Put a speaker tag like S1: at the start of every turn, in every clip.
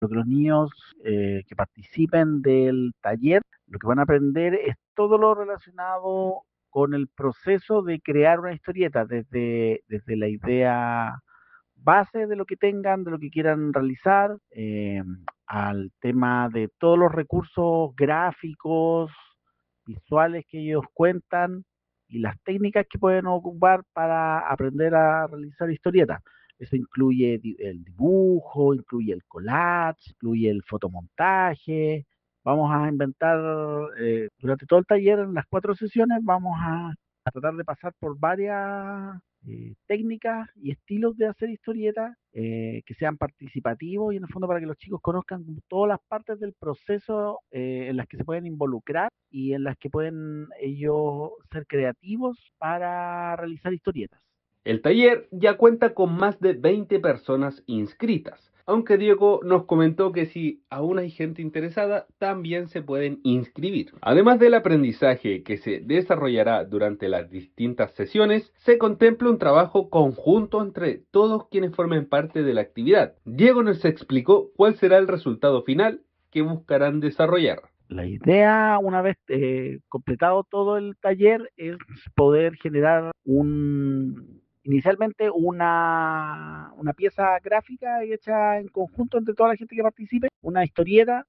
S1: Lo que los niños que participen del taller, lo que van a aprender es todo lo relacionado con el proceso de crear una historieta, desde la idea base de lo que tengan, de lo que quieran realizar, al tema de todos los recursos gráficos, visuales que ellos cuentan y las técnicas que pueden ocupar para aprender a realizar historietas. Eso incluye el dibujo, incluye el collage, incluye el fotomontaje. Vamos a inventar, durante todo el taller, en las 4 sesiones, vamos a tratar de pasar por varias técnicas y estilos de hacer historietas que sean participativos y en el fondo para que los chicos conozcan todas las partes del proceso en las que se pueden involucrar y en las que pueden ellos ser creativos para realizar historietas.
S2: El taller ya cuenta con más de 20 personas inscritas, aunque Diego nos comentó que si aún hay gente interesada, también se pueden inscribir. Además del aprendizaje que se desarrollará durante las distintas sesiones, se contempla un trabajo conjunto entre todos quienes formen parte de la actividad. Diego nos explicó cuál será el resultado final que buscarán desarrollar.
S1: La idea, una vez completado todo el taller, es poder generar inicialmente una pieza gráfica hecha en conjunto entre toda la gente que participe, una historieta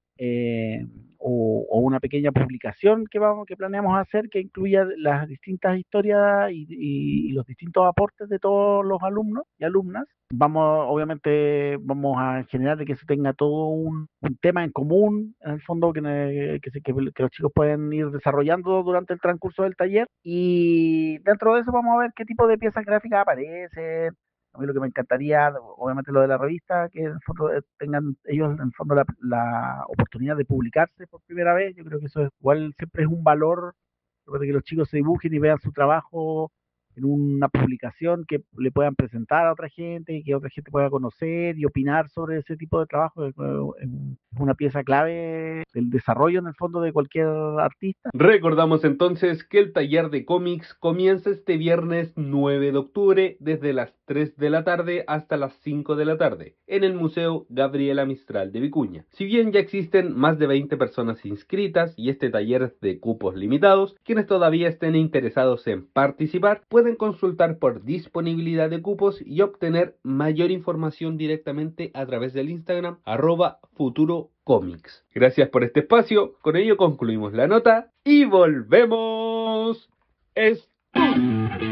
S1: o una pequeña publicación que planeamos hacer que incluya las distintas historias y los distintos aportes de todos los alumnos y alumnas. Obviamente, vamos a generar de que se tenga todo un tema en común, en el fondo, que los chicos pueden ir desarrollando durante el transcurso del taller. Y dentro de eso vamos a ver qué tipo de piezas gráficas aparecen. A mí lo que me encantaría, obviamente lo de la revista, que en el fondo tengan ellos en el fondo la oportunidad de publicarse por primera vez. Yo creo que eso igual siempre es un valor, de que los chicos se dibujen y vean su trabajo en una publicación que le puedan presentar a otra gente y que otra gente pueda conocer y opinar sobre ese tipo de trabajo. Es una pieza clave del desarrollo en el fondo de cualquier artista.
S2: Recordamos entonces que el taller de cómics comienza este viernes 9 de octubre desde las 3 de la tarde hasta las 5 de la tarde en el Museo Gabriela Mistral de Vicuña. Si bien ya existen más de 20 personas inscritas y este taller es de cupos limitados, quienes todavía estén interesados en participar pueden consultar por disponibilidad de cupos y obtener mayor información directamente a través del Instagram @futurocomics. Gracias por este espacio, con ello concluimos la nota y volvemos. Estudio.